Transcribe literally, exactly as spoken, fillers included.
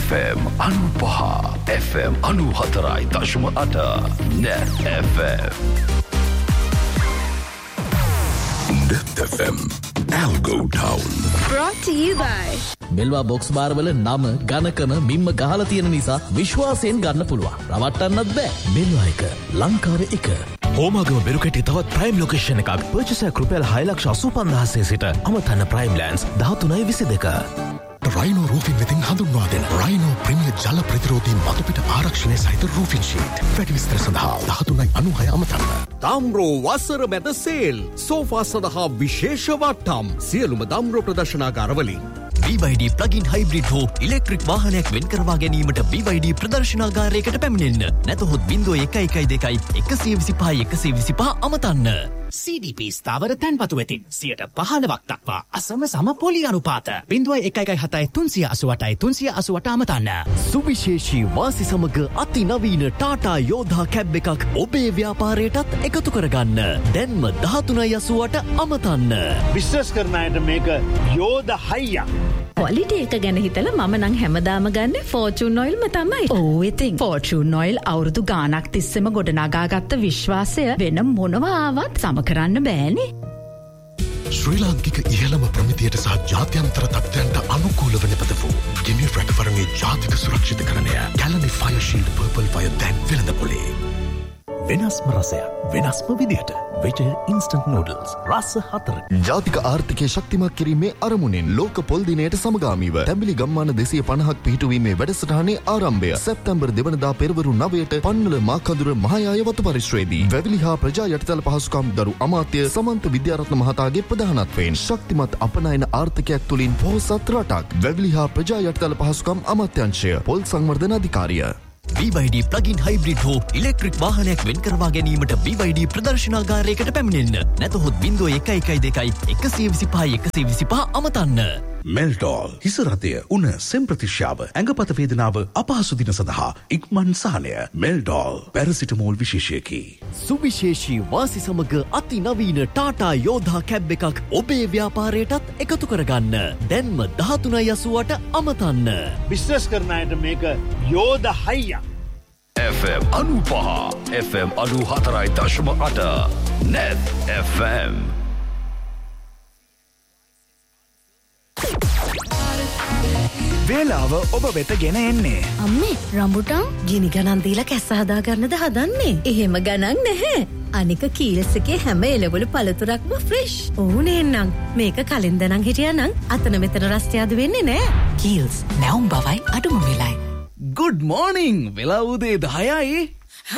F M අනුපහ F M අනුහතරයි දශම අට Net F M Net F M Algo Town brought to you by මෙල්වා box bar වල නම ගණකම මිම්ම ගහලා තියෙන නිසා විශ්වාසයෙන් ගන්න පුළුවන්. රවට්ටන්නත් බෑ. මෙල්වා එක ලංකාවේ එක. හෝමාගම බෙරුකැටි තවත් ප්‍රයිම් ලොකේෂන් එකක්. පර්චේස් එක රුපියල් හය ලක්ෂ අසූ පන්දාහසේ සිට අමතන්න ප්‍රයිම් ලෑන්ඩ්ස් දහතුනයි විසි දෙක. රයිනෝ රූෆින් වෙතින් හඳුන්වා දෙන රයිනෝ ප්‍රීමියර් ජල ප්‍රතිරෝධී මතුපිට ආරක්ෂණය සහිත රූෆින් ෂීට්. වැඩි විස්තර සඳහා දහතුනයි අනූහය අමතන්න. දාම්රෝ වසර මැද සේල්. සෝෆා සඳහා විශේෂ වට්ටම්. සියලුම දාම්රෝ ප්‍රදර්ශනාගාරවලින් බී වයි ඩී ප්ලගින් හයිබ්‍රිඩ් හෝ ඉලෙක්ට්‍රික් වාහනයක් වෙන් කරවා ගැනීමට බී වයි ඩී ප්‍රදර්ශනාගාරයකට පැමිණෙන්න. නැතහොත් බිංදුව එකයි එකයි දෙකයි එකසිය විසිපහයි එකසිය විසිපහ අමතන්න. සී ඩී පී ස්ථාවර තැන්පතු වෙතින් සියයට පහළොවක් දක්වා අසම සම පොලි අනුපාත. බිංදුව එකයි එකයි හතයි තුන්සිය අසූ අටයි තුන්සිය අසූ අට අමතන්න. සුවිශේෂී වාසි සමග අතිනවීන ටාටා යෝධා කැබ් එකක් ඔබේ ව්‍යාපාරයටත් එකතු කරගන්න. දැන්ම දහතුනයි අසූ අට අමතන්න. බිස්නස් කරන අයට මේක යෝධ හයියක්. ක්වොලිටි එක ගැන හිතලා මම නම් හැමදාම ගන්න ෆෝචූන් ඔයිල්ම තමයි. ඕ ඉතින් ෆෝචූන් ඔයිල් අවුරුදු ගාණක් තිස්සෙම ගොඩනගාගත්ත විශ්වාසය වෙන මොනවා ආවත් සම කරන්න බෑනේ. ශ්‍රී ලාංකික ඉහළම ප්‍රමිතියට සහ ජාත්‍යන්තර තත්ත්වයන්ට අනුකූලව නිපදවූ ගිනි රැකවරණයේ ජාතික සුරක්ෂිතකරණය Kelani fire shield purple fire දැන් වෙළඳපොලේ. වෙනස්ම රසයක් වෙනස්ම විදියට වෙජ ඉන්ස්ටන්ට් නූඩල්ස් රස හතර. ජාතික ආර්ථිකය ශක්තිමත් කිරීමේ අරමුණෙන් ලෝක පොල් දිනයට සමගාමීව තැඹිලි ගම්මාන දෙසිය පනහක් පිහිටුවීමේ වැඩසටහනේ ආරම්භය සැප්තැම්බර් දෙවනදා පෙරවරු නවයට පන්නල මාකඳුර මහයාය වතු පරිශ්‍රයේදී වැවිලි හා ප්‍රජා යටිතල පහසුකම් දරු අමාත්‍ය සමන්ත විද්‍යාරත්න මහතාගේ ප්‍රධානත්වයෙන් ශක්තිමත් අපනයන ආර්ථිකයක් තුළින් පොහොසත් රටක්. වැවිලි හා ප්‍රජා යටිතල පහසුකම් අමාත්‍යාංශය පොල් සංවර්ධන අධිකාරිය. බී වයි ඩී ප්ලගින් හයිබ්‍රිඩ් හෝ ඉලෙක්ට්‍රික් වාහනයක් වෙන් කරවා ගැනීමට බී වයි ඩී ප්‍රදර්ශනාගාරයකට පැමිණෙන්න. නැතහොත් බිංදුව එකයි එකයි දෙකයි එකසිය විසිපහයි එකසිය විසිපහ අමතන්න. මෙල්ටෝල් හිස රතය උණ සෙම් ප්‍රතිශ්‍යාව ඇඟපත වේදනාව අපහසු දින සඳහා ඉක්මන් සහනය. මෙල්ටෝල් පැරසිටමෝල් විශේෂයකි. සුවිශේෂී වාසි සමග අතිනවීන ටාටා යෝධා කැබ් එකක් ඔබේ ව්‍යාපාරයටත් එකතු කරගන්න. දැන්ම දහතුනයි අසූ අට අමතන්න. බිස්නස් කරන අයට මේක යෝධ හයියක්. එෆ් එම් අනුපහ එෆ් එම් අනුහතරයි දශම අට Net එෆ් එම්. වේලාව ඔබ වෙත ගෙන එන්නේ. අම්මේ රම්බුටන් ගිනි ගණන් දීලා කැස්ස හදා ගන්නද හදන්නේ? එහෙම ගණන් නැහැ. අනික කීල්ස් එකේ හැම එළවලු පළතුරක්ම ෆ්‍රෙෂ්. ඕනේ නං මේක කලින් දනන් හිටියානම් අතන මෙතන රස්තියාදු වෙන්නේ නැහැ. කීල්ස් නැවුම් බවයි අඩුම වෙලයි. Good morning. වෙලා උදේ දහයයි.